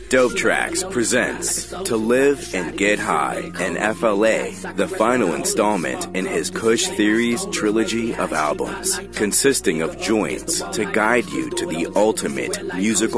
Dope Tracks presents To Live and Get High, and FLA, the final installment in his Kush Theories trilogy of albums, consisting of joints to guide you to the ultimate musical